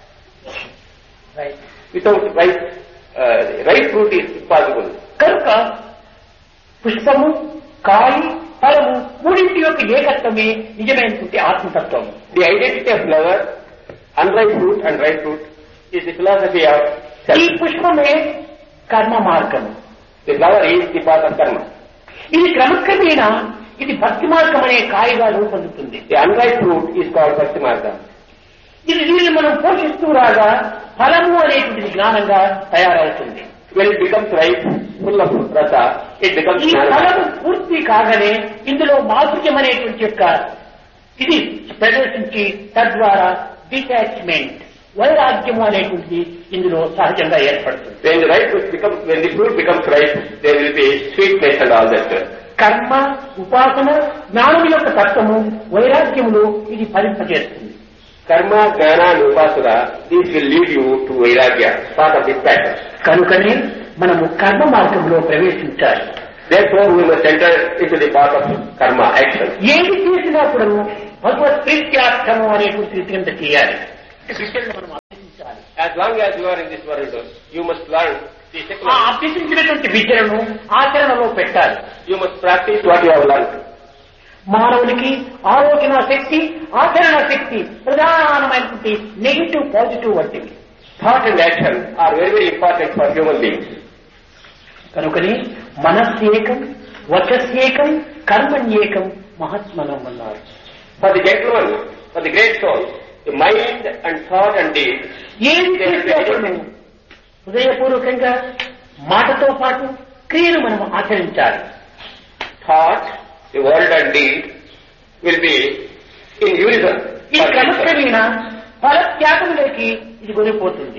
Speaker 3: Without ripe fruit is impossible.
Speaker 2: కనుక పుష్పము, కాయి, ఫలము మూడింటి యొక్క ఏకత్వమే నిజమైనటువంటి ఆత్మతత్వం.
Speaker 3: The identity of flower, unripe fruit and ripe fruit is the philosophy of self.
Speaker 2: ఈ పుష్పమే కర్మ మార్గము.
Speaker 3: The flower is the path of karma.
Speaker 2: ఇది క్రమక్రమేణా ఇది భక్తి మార్గం అనే కాయగా రూపొందుతుంది.
Speaker 3: The unripe fruit is called Bhakti Marga.
Speaker 2: ఇది దీన్ని మనం పోషిస్తూ రాగా ఫలము అనేటువంటి జ్ఞానంగా తయారవుతుంది.
Speaker 3: When it becomes ripe, full of rasa, it becomes
Speaker 2: ఈ ఫలము పూర్తి కాగానే ఇందులో మాధుర్యం అనేటువంటి యొక్క ఇది ప్రదర్శించి తద్వారా డిటాచ్మెంట్, వైరాగ్యము అనేటువంటిది ఇందులో సహజంగా ఏర్పడుతుంది.
Speaker 3: When the fruit becomes ripe, there will be sweetness and all that.
Speaker 2: కర్మ, ఉపాసన, జ్ఞానం యొక్క తత్వము వైరాగ్యములో ఇది ఫలింపజేస్తుంది.
Speaker 3: Karma, Jnana and Upasana, these will lead you to Vairagya, part of this pattern.
Speaker 2: కనుకనే మనము కర్మ మార్గంలో ప్రవేశించాలి.
Speaker 3: Therefore, we must enter into the path of karma, action.
Speaker 2: ఏది చేసినా కూడా భగవత్ ప్రీత్యార్థము అనేటువంటి కింద చేయాలి. మనం అభ్యసించాలి.
Speaker 3: As long as you are in this world, you must learn the
Speaker 2: ఆ
Speaker 3: secular.
Speaker 2: అభ్యసించినటువంటి విద్యలను ఆచరణలో పెట్టాలి.
Speaker 3: You must practice what you have learned.
Speaker 2: మానవునికి ఆలోచన శక్తి, ఆచరణ శక్తి ప్రధానమైనటువంటి నెగిటివ్, పాజిటివ్ వంటివి.
Speaker 3: Thought and action are very, very important for human beings.
Speaker 2: కనుకని మనస్సేకం, వచస్యేకం, కర్మణ్యేకం మహాత్మనం అన్నారు.
Speaker 3: For the gentleman, for the great soul, the mind and thought and deed,
Speaker 2: ఏది చేసినప్పుడు హృదయపూర్వకంగా మాటతో పాటు క్రియను మనం ఆచరించాలి.
Speaker 3: thought, the word and deed will be in unison.
Speaker 2: ఈ క్రమక్రమేణ ఫలత్యాగములోకి ఇది కొనిపోతుంది.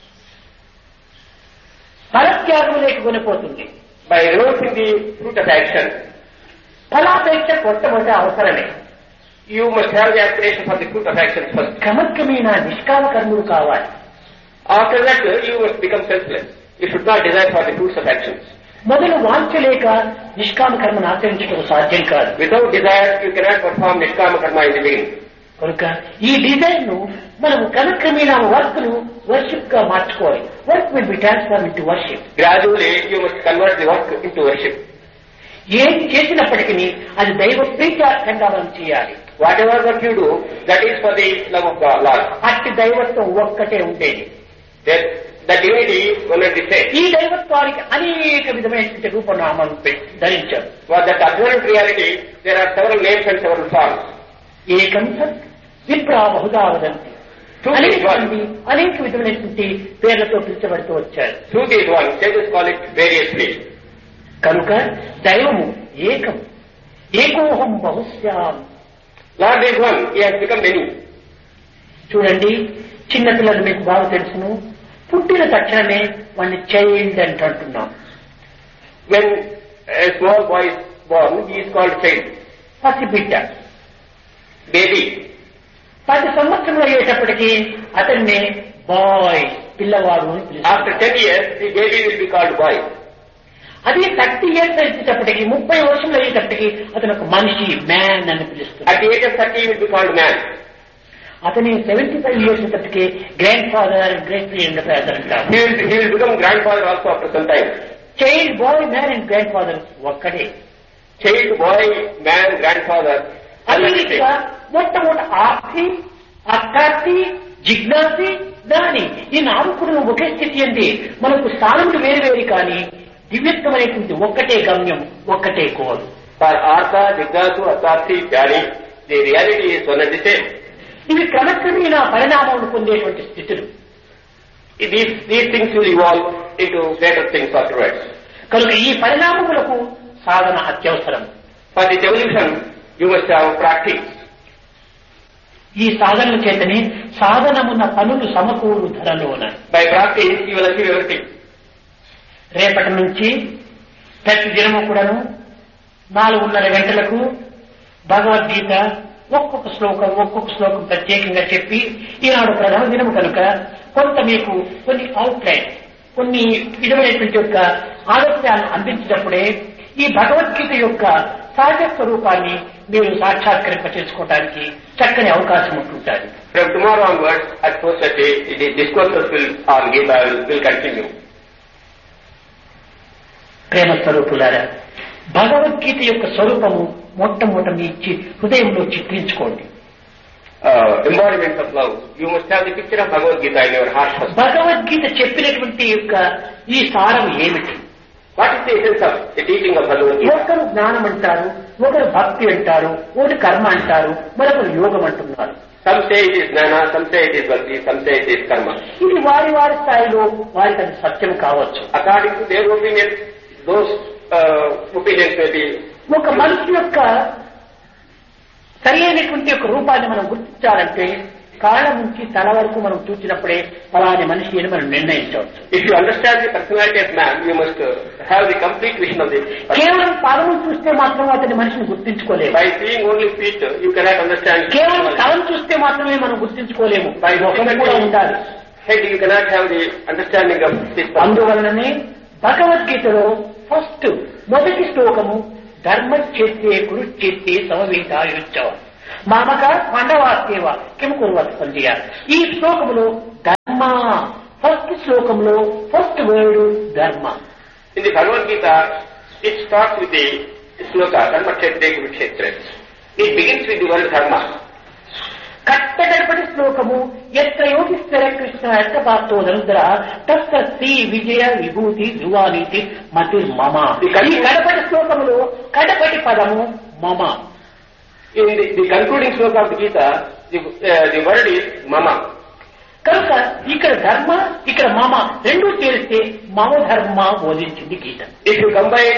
Speaker 2: ఫలత్యాగములోకి కొనిపోతుంది.
Speaker 3: By renouncing the fruit of action,
Speaker 2: ఫలాపేక్ష మొట్టమొదటి అవసరమే.
Speaker 3: you must have the aspiration for the fruit of action first.
Speaker 2: క్రమక్రమేణ నిష్కామ కర్ములు కావాలి.
Speaker 3: After that, you must become selfless. You should not desire for the fruits of actions.
Speaker 2: మొదలు వాంఛలేక నిష్కామ కర్మను ఆచరించడం సాధ్యం కాదు.
Speaker 3: Without desire, you cannot perform nishkama karma in the beginning.
Speaker 2: కనుక ఈ డిజైన్ ను మనం క్రమక్రమేణా వర్క్ ను వర్షిప్ గా మార్చుకోవాలి. Work will be transform into worship.
Speaker 3: Gradually, you must convert the work into worship.
Speaker 2: ఏం చేసినప్పటికీ అది దైవ ప్రీత్యార్థంగా మనం చేయాలి.
Speaker 3: Whatever work you do, that is for the love of God, Lord.
Speaker 2: అట్టి దైవత్వం ఒక్కటే ఉండేది.
Speaker 3: That divinity will not be same.
Speaker 2: ఈ దైవత్వానికి అనేక విధమైనటువంటి రూపనామాలను ధరించారు.
Speaker 3: For that absolute reality, there are several names and several forms.
Speaker 2: ఏకం సత్ విప్రా బహుదా వదంతి. అనేక విధమైనటువంటి పేర్లతో పిలిచబడుతూ వచ్చారు.
Speaker 3: Truth is one. Sages call it variously.
Speaker 2: కనుక దైవము ఏకం, ఏకోహం బహుశ్యాం.
Speaker 3: Lord is one. He has become many.
Speaker 2: చూడండి, చిన్నపిల్లలు మీకు బాగా తెలుసును. పుట్టిన తక్షణమే వాడిని చైల్డ్ అంటున్నాం.
Speaker 3: When a small boy is born, he is called child.
Speaker 2: పసిబిడ్డ.
Speaker 3: Baby.
Speaker 2: 10 సంవత్సరములు అయ్యేటప్పటికీ అతన్ని బాయ్, పిల్లవాడు అని పిలుస్తారు.
Speaker 3: After 10 years, the baby will be called boy.
Speaker 2: అదే 30 years అయ్యేటప్పటికి, 30 వర్షములు అయ్యేటప్పటికి అతను ఒక మనిషి, మ్యాన్ అని పిలుస్తారు.
Speaker 3: At the age of 30, he will be called man.
Speaker 2: అతని 75 years అప్పటికి grand father, great grand father అంటారు.
Speaker 3: He will become grandfather also after some time.
Speaker 2: Child, bye, man and grand father ఒక్కడే.
Speaker 3: Child, boy, man, grandfather.
Speaker 2: అదేవిధంగా మొట్టమొదటి ఆర్తి, అర్థార్థి, జిజ్ఞాసి, జ్ఞాని, ఈ 4 కూడా ఒకే స్థితి అండి. మనకు స్థానములు వేరు కానీ దివ్యత్వమైనటువంటి ఒక్కటే గమ్యం, ఒక్కటే కోరు.
Speaker 3: For artha, jignasu, artharthi, jnani, the reality is one and the same.
Speaker 2: ఇవి క్రమక్రమేణా పరిణామాలను పొందేటువంటి స్థితులు.
Speaker 3: These things will evolve into greater things afterwards.
Speaker 2: కనుక ఈ పరిణామములకు సాధన అత్యవసరం.
Speaker 3: For this evolution, you must have practice.
Speaker 2: ఈ సాధనల చేతనే సాధనమున్న పనులు సమకూరు ధరలోన.
Speaker 3: By practice, you will achieve everything.
Speaker 2: రేపటి నుంచి ప్రతి దినము కూడాను 4:30 గంటలకు భగవద్గీత ఒక్కొక్క శ్లోకం ప్రత్యేకంగా చెప్పి, ఈనాడు ప్రథమ దినము కనుక కొంత మీకు కొన్ని అవుట్లైన్, కొన్ని విధమైనటువంటి యొక్క ఆదర్శాలను అందించినప్పుడే ఈ భగవద్గీత యొక్క సహజ స్వరూపాన్ని మీరు సాక్షాత్కరింప చేసుకోవడానికి చక్కని అవకాశం ఉంటుంటారు.
Speaker 3: From tomorrow onwards, at 4:30, the discourses on Gita will continue.
Speaker 2: ప్రేమ స్వరూపులారా, భగవద్గీత యొక్క స్వరూపము మొట్టమొదట మీ హృదయంలో చిత్రించుకోండి.
Speaker 3: Embodiment of love. You must have the picture of Bhagavad Gita in your heart first.
Speaker 2: Bhagavad Gita చెప్పినటువంటి యొక్క ఈ సారం ఏమిటి?
Speaker 3: What is the essence of the teaching of Bhagavad Gita?
Speaker 2: ఒకరు జ్ఞానం అంటారు, ఒకరు భక్తి అంటారు, ఒకరు కర్మ అంటారు, మరొకరు యోగం అంటున్నారు.
Speaker 3: Some say it is jnana, some say it is bhakti, some say it is karma.
Speaker 2: ఇది వారి స్థాయిలో వారికి అది సత్యం కావచ్చు.
Speaker 3: According to their opinion, those opinions may be.
Speaker 2: ఒక మనిషి యొక్క సరి అయినటువంటి ఒక రూపాన్ని మనం గుర్తించాలంటే కాళ్ళ నుంచి తల వరకు మనం చూసినప్పుడే ఫలాని మనిషి అని మనం నిర్ణయించవచ్చు.
Speaker 3: If you understand the personality of man, you must have the complete vision of this.
Speaker 2: కేవలం పాదము చూస్తే మాత్రం అతని మనిషిని గుర్తించుకోలేము.
Speaker 3: By seeing only feet, you cannot understand.
Speaker 2: కేవలం తలను చూస్తే మాత్రమే మనం గుర్తించుకోలేము. ముఖం కూడా ఉండాలి.
Speaker 3: Head, you cannot have the understanding of this.
Speaker 2: అందువలననే భగవద్గీతలో మొదటి శ్లోకము ధర్మచేత్తే కురుచేత్తే సమవేతాయుచ్చవ మామక పాండవాస్యేవ కిం కుర్వత్ సంధ్య. ఈ శ్లోకములో ధర్మ, ఫస్ట్ శ్లోకంలో ఫస్ట్ వర్డ్ ధర్మ.
Speaker 3: In the Bhagavad Gita, it starts with the sloka dharmakshetre kurukshetre. It begins with the word dharma.
Speaker 2: కట్టగడపటి శ్లోకము ఎత్ర యోగిస్తర కృష్ణ ఎత్తపాత్తో ధనుద్ర తస్త శ్రీ విజయ విభూతి ధ్రువానీతి మతి మమ. ఈ కడపటి శ్లోకములో కడపటి పదము మమ.
Speaker 3: In the concluding sloka of the Gita, the word is mama.
Speaker 2: కనుక ఇక్కడ ధర్మ, ఇక్కడ మమ రెండూ చేరిస్తే మమ ధర్మ బోధించింది గీత.
Speaker 3: If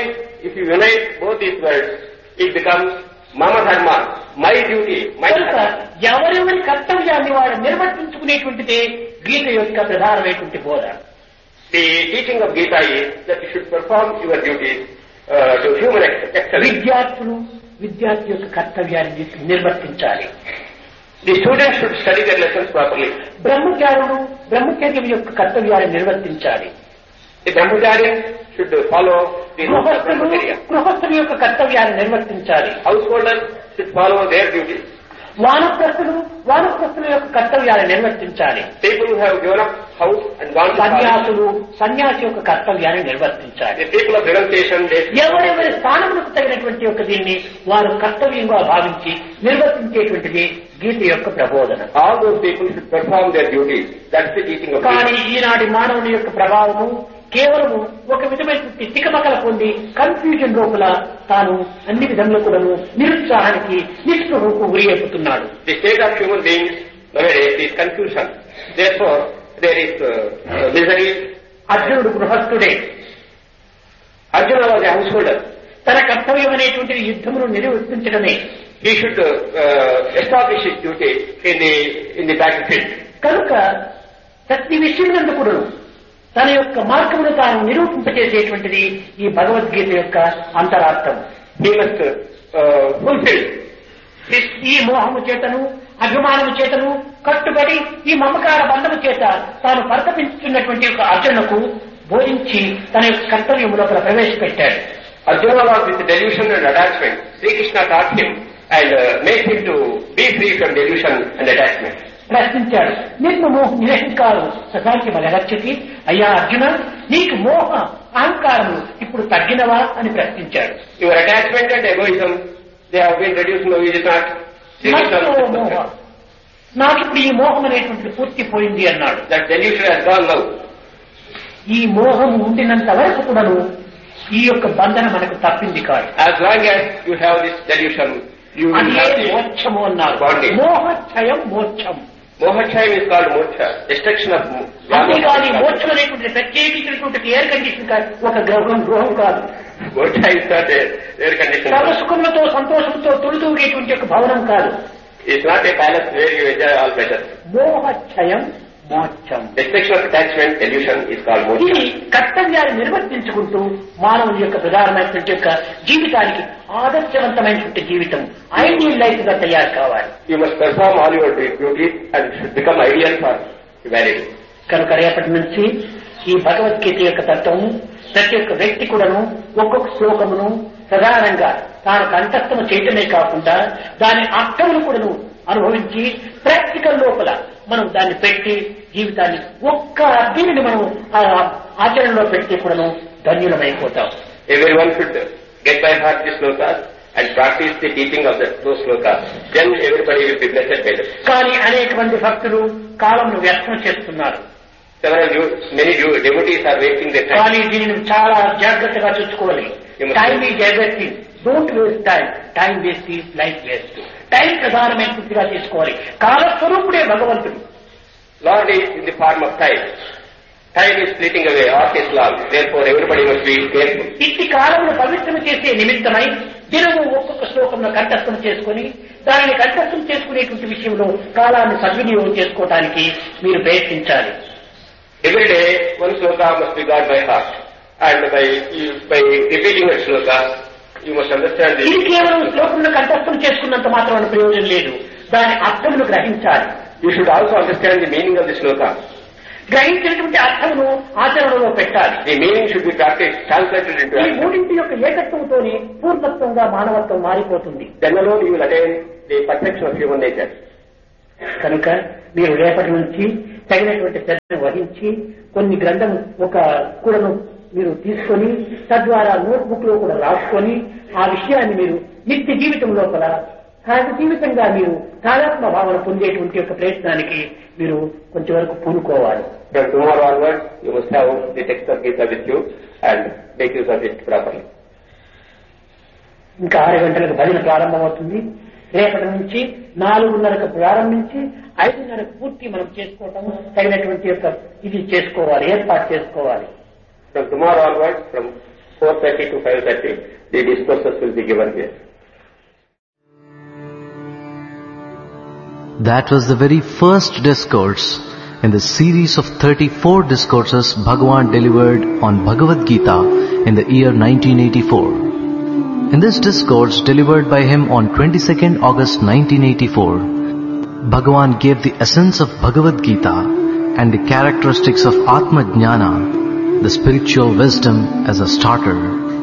Speaker 3: you unite both these words, it becomes mama dharma, my duty, my dharma.
Speaker 2: ఎవరెవరి కర్తవ్యాన్ని వాడు నిర్వర్తించుకునేటువంటిదే గీత యొక్క ప్రధానమైనటువంటి బోధ.
Speaker 3: The teaching of Gita is that you should perform your duties to human excellence.
Speaker 2: విద్యార్థులు విద్యార్థి యొక్క కర్తవ్యాన్ని నిర్వర్తించాలి.
Speaker 3: The students should study their lessons properly.
Speaker 2: బ్రహ్మచారులు బ్రహ్మచర్యం యొక్క కర్తవ్యాన్ని నిర్వర్తించాలి.
Speaker 3: The brahmacharians should follow the rules of brahmacharya.
Speaker 2: గృహస్థుల యొక్క కర్తవ్యాన్ని నిర్వర్తించాలి.
Speaker 3: Householders should follow their duties.
Speaker 2: వానప్రస్థుల యొక్క కర్తవ్యాన్ని నిర్వర్తించాలి.
Speaker 3: People who have given up house and gone to
Speaker 2: సన్యాసులు సన్యాసి యొక్క కర్తవ్యాన్ని నిర్వర్తించాలి.
Speaker 3: the people of renunciation,
Speaker 2: ఎవరెవరి స్థానములకు తగినటువంటి యొక్క దీన్ని వారు కర్తవ్యంగా భావించి నిర్వర్తించేటువంటిది గీత యొక్క ప్రబోధన.
Speaker 3: all those people should perform their duties. That's the teaching of
Speaker 2: కానీ
Speaker 3: Gita.
Speaker 2: ఈనాటి మానవుని యొక్క ప్రభావము కేవలము ఒక విధమైనటువంటి తికమకల పొంది కన్ఫ్యూజన్ లోపల తాను అన్ని విధంలో కూడా నిరుత్సాహానికి నిస్పృహకు గురి అయిపోతున్నాడు.
Speaker 3: The state of human beings nowadays is confusion. Therefore, there is misery.
Speaker 2: అర్జునుడు గృహస్థుడే.
Speaker 3: Arjuna was a householder.
Speaker 2: తన కర్తవ్యం అనేటువంటి యుద్ధమును నిర్వర్తించడమే.
Speaker 3: He should establish his duty in the battlefield.
Speaker 2: కనుక ప్రతి విషయమునందు కూడా తన యొక్క మార్గమును తాను నిరూపింపజేసేటువంటిది ఈ భగవద్గీత యొక్క అంతరార్థం.
Speaker 3: He must fulfill
Speaker 2: ఈ మోహము చేతను అభిమానము చేతను కట్టుబడి ఈ మమకార బంధము చేత తాను పరితపించుతున్నటువంటి యొక్క అర్జునుకు బోధించి తన యొక్క కర్తవ్యము లోపల ప్రవేశపెట్టాడు.
Speaker 3: Arjuna was with delusion and attachment. Sri Krishna taught him and made him to be free from delusion and attachment.
Speaker 2: ప్రశ్నించాడు. నిరహంకారం సదాకి మలగచ్చతి. అయ్యా అర్జున, నీకు మోహ అహంకారము ఇప్పుడు తగ్గినవా అని ప్రశ్నించాడు.
Speaker 3: Your attachment and egoism, they have been reduced, no, is it not?
Speaker 2: మోహ, నాకు ఇప్పుడు ఈ మోహం అనేటువంటిది పూర్తిపోయింది అన్నాడు.
Speaker 3: That delusion has gone now.
Speaker 2: ఈ మోహం ఉండినంత వరకు కూడాను ఈ యొక్క బంధన మనకు తప్పింది కాదు.
Speaker 3: As long as you have this delusion, you will
Speaker 2: అదే
Speaker 3: have the
Speaker 2: మోక్షము అన్నారు.
Speaker 3: bondage.
Speaker 2: మోహక్షయం మోక్షం.
Speaker 3: Mohakshaయం is called moksha, destruction of
Speaker 2: అంతేగాని మోక్షం అనేటువంటి ప్రత్యేకించినటువంటి ఎయిర్ కండిషన్ కాదు, ఒక గృహం కాదు.
Speaker 3: moksha is not air conditioned.
Speaker 2: సర్వసుఖములతో సంతోషంతో తొలుతూగేటువంటి యొక్క భవనం కాదు.
Speaker 3: It's not a palace where you enjoy all pleasure.
Speaker 2: మోహక్షయం మోక్షం.
Speaker 3: Destruction of attachment, delusion is called
Speaker 2: ఇది
Speaker 3: moksha.
Speaker 2: కర్తవ్యాన్ని నిర్వర్తించుకుంటూ మానవుని యొక్క ప్రధానమైనటువంటి యొక్క జీవితానికి ఆదర్శవంతమైనటువంటి జీవితం ఐడియల్ లైఫ్ గా తయారు కావాలి.
Speaker 3: You must perform all your duties and should become ideal for humanity.
Speaker 2: కనుక రేపటి నుంచి ఈ భగవద్గీత యొక్క తత్వము ప్రతి ఒక్క వ్యక్తి కూడాను ఒక్కొక్క శ్లోకమును ప్రధానంగా తాను కంఠస్థము చేయటమే కాకుండా దాని అర్థమును కూడాను అనుభవించి ప్రాక్టికల్ లోపల మనం దాన్ని పెట్టి జీవితాన్ని ఒక్క దీనిని మనం ఆచరణలో పెట్టి కూడాను ధన్యులమైపోతాం.
Speaker 3: Everyone should get by heart the slokas and practice the teaching of those slokas. Then everybody will be blessed by them.
Speaker 2: కానీ అనేక మంది భక్తులు కాలంను వ్యర్థం చేస్తున్నారు.
Speaker 3: Many devotees are wasting their time.
Speaker 2: కానీ దీనిని చాలా జాగ్రత్తగా చూసుకోవాలి. Time is everything. Don't waste time. Time waste is life waste. Time ప్రధానమైన పూర్తిగా తీసుకోవాలి. కాలస్వరూపుడే భగవంతుడు.
Speaker 3: Lord is in the form of time. Time is fleeting away, earth is long. Therefore everybody must be careful.
Speaker 2: ఇట్టి కాలమును పవిత్రం చేసే నిమిత్తమై దినము ఒక్కొక్క శ్లోకంలో కంఠస్థం చేసుకుని దానిని కంఠస్థం చేసుకునేటువంటి విషయంలో కాలాన్ని సద్వినియోగం చేసుకోవడానికి మీరు ప్రయత్నించాలి.
Speaker 3: Every day one sloka must be got by heart. And by repeating that sloka, you must understand this.
Speaker 2: ఇది కేవలం శ్లోకంలో కంఠస్థం చేసుకున్నంత మాత్రం ప్రయోజనం లేదు. దాని అర్థమును గ్రహించాలి.
Speaker 3: You should also understand the meaning of the sloka.
Speaker 2: గ్రహించినటువంటి అర్థమును ఆచరణలో పెట్టాలి.
Speaker 3: The meaning should be practiced, translated into
Speaker 2: ఈ
Speaker 3: action.
Speaker 2: మూడింటి యొక్క ఏకత్వంతోనే పూర్ణత్వంగా మానవత్వం మారిపోతుంది.
Speaker 3: Then alone you will attain the perfection of human nature.
Speaker 2: కనుక మీరు రేపటి నుంచి తగినటువంటి శ్రద్ధ వహించి కొన్ని గ్రంథం ఒక కూడను మీరు తీసుకొని తద్వారా నోట్బుక్ లో కూడా రాసుకొని ఆ విషయాన్ని మీరు నిత్య జీవితం లోపల సహజ జీవితంగా మీరు తాదాత్మ భావన పొందేటువంటి యొక్క ప్రయత్నానికి మీరు కొంచెం వరకు పూనుకోవాలి.
Speaker 3: From tomorrow onwards, you must have the text of Gita with you and make use of it properly.
Speaker 2: ఇంకా 6 గంటలకు భజన ప్రారంభమవుతుంది. రేపటి నుంచి 4:30కు ప్రారంభించి 5:30కు పూర్తి మనం చేసుకోవటం తగినటువంటి యొక్క ఇది చేసుకోవాలి, ఏర్పాటు చేసుకోవాలి.
Speaker 3: From tomorrow onwards, from 4:30 to 5:30, the discourses will be given here.
Speaker 1: That was the very first discourse in the series of 34 discourses Bhagavan delivered on Bhagavad Gita in the year 1984. In this discourse delivered by him on 22nd August 1984, Bhagavan gave the essence of Bhagavad Gita and the characteristics of Atma Jnana, the spiritual wisdom, as a starter.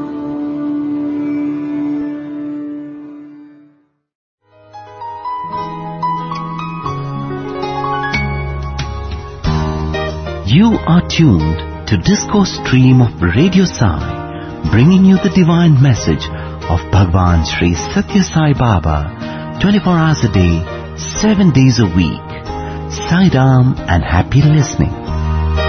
Speaker 4: You are tuned to Discourse Stream of Radio Sai, bringing you the divine message of Bhagwan Sri Satya Sai Baba, 24 hours a day, 7 days a week. Sai Ram and happy listening.